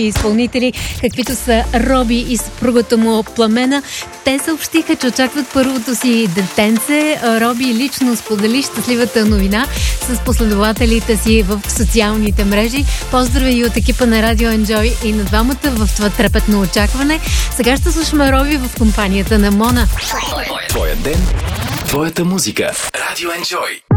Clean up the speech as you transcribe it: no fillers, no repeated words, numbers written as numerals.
изпълнители, каквито са Роби и съпругата му Пламена. Те съобщиха, че очакват първото си детенце. Роби лично сподели щастливата новина с последователите си в социалните мрежи. Поздрави и от екипа на Радио Enjoy и на двамата в това трепетно очакване. Сега ще слушаме Роби в компанията на Мона. Твоя ден, твоята музика. Радио Enjoy.